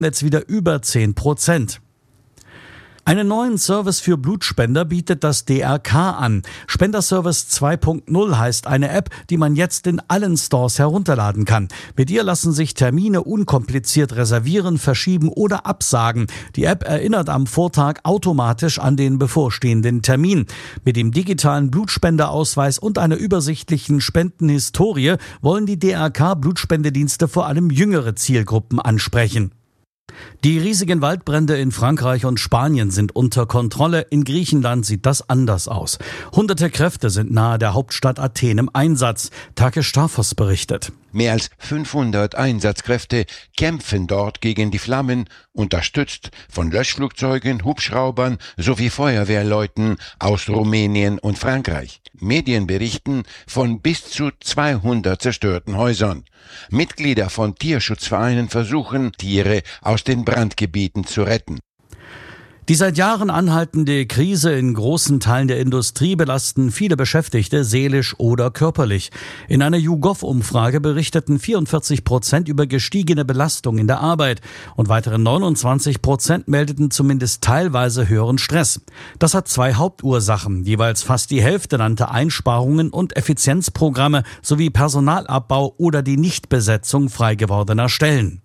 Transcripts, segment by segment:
Jetzt wieder über 10%. Einen neuen Service für Blutspender bietet das DRK an. Spenderservice 2.0 heißt eine App, die man jetzt in allen Stores herunterladen kann. Mit ihr lassen sich Termine unkompliziert reservieren, verschieben oder absagen. Die App erinnert am Vortag automatisch an den bevorstehenden Termin. Mit dem digitalen Blutspenderausweis und einer übersichtlichen Spendenhistorie wollen die DRK-Blutspendedienste vor allem jüngere Zielgruppen ansprechen. Die riesigen Waldbrände in Frankreich und Spanien sind unter Kontrolle. In Griechenland sieht das anders aus. Hunderte Kräfte sind nahe der Hauptstadt Athen im Einsatz. Takis Stafos berichtet. Mehr als 500 Einsatzkräfte kämpfen dort gegen die Flammen, unterstützt von Löschflugzeugen, Hubschraubern sowie Feuerwehrleuten aus Rumänien und Frankreich. Medien berichten von bis zu 200 zerstörten Häusern. Mitglieder von Tierschutzvereinen versuchen, Tiere aus den Brandgebieten zu retten. Die seit Jahren anhaltende Krise in großen Teilen der Industrie belasten viele Beschäftigte seelisch oder körperlich. In einer YouGov-Umfrage berichteten 44% über gestiegene Belastung in der Arbeit und weitere 29% meldeten zumindest teilweise höheren Stress. Das hat zwei Hauptursachen. Jeweils fast die Hälfte nannte Einsparungen und Effizienzprogramme sowie Personalabbau oder die Nichtbesetzung frei gewordener Stellen.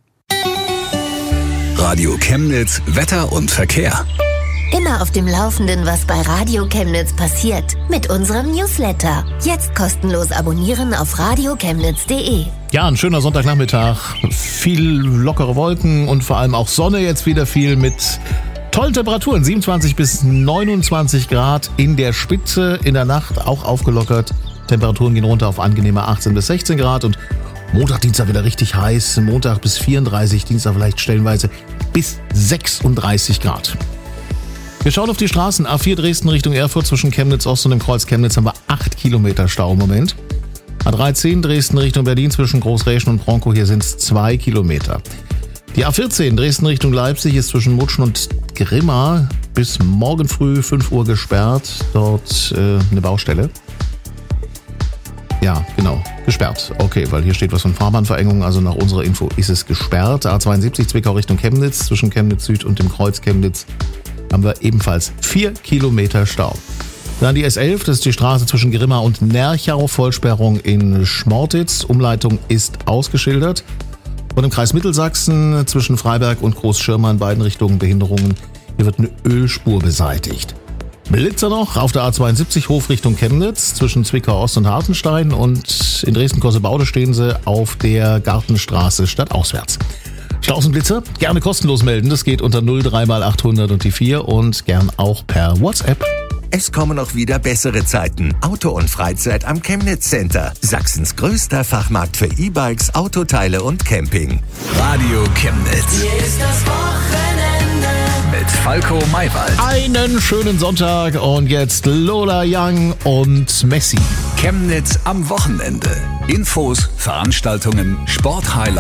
Radio Chemnitz Wetter und Verkehr. Immer auf dem Laufenden, was bei Radio Chemnitz passiert. Mit unserem Newsletter. Jetzt kostenlos abonnieren auf radiochemnitz.de. Ja, ein schöner Sonntagnachmittag. Viel lockere Wolken und vor allem auch Sonne jetzt wieder viel mit tollen Temperaturen. 27 bis 29 Grad in der Spitze. In der Nacht auch aufgelockert. Temperaturen gehen runter auf angenehme 18 bis 16 Grad und Montag, Dienstag wieder richtig heiß, Montag bis 34, Dienstag vielleicht stellenweise bis 36 Grad. Wir schauen auf die Straßen. A4 Dresden Richtung Erfurt zwischen Chemnitz Ost und dem Kreuz Chemnitz haben wir 8 Kilometer Stau im Moment. A13 Dresden Richtung Berlin zwischen Großräschen und Bronkow, hier sind es 2 Kilometer. Die A14 Dresden Richtung Leipzig ist zwischen Mutschen und Grimma bis morgen früh 5 Uhr gesperrt. Dort eine Baustelle. Ja, genau, gesperrt. Okay, weil hier steht was von Fahrbahnverengung, also nach unserer Info ist es gesperrt. A72 Zwickau Richtung Chemnitz, zwischen Chemnitz Süd und dem Kreuz Chemnitz haben wir ebenfalls 4 Kilometer Stau. Dann die S11, das ist die Straße zwischen Grimma und Nerchau, Vollsperrung in Schmortitz, Umleitung ist ausgeschildert. Und im Kreis Mittelsachsen zwischen Freiberg und Großschirma in beiden Richtungen Behinderungen, hier wird eine Ölspur beseitigt. Blitzer noch auf der A72 Hof Richtung Chemnitz zwischen Zwickau Ost und Hartenstein und in Dresden-Kossebaude stehen sie auf der Gartenstraße stadtauswärts. Staus und Blitzer gerne kostenlos melden, das geht unter 03 mal 800 und die 4 und gern auch per WhatsApp. Es kommen noch wieder bessere Zeiten. Auto und Freizeit am Chemnitz Center. Sachsens größter Fachmarkt für E-Bikes, Autoteile und Camping. Radio Chemnitz. Hier ist das Wochenende. Mit Falco Maywald. Einen schönen Sonntag und jetzt Lola Young und Messi. Chemnitz am Wochenende. Infos, Veranstaltungen, Sporthighlights.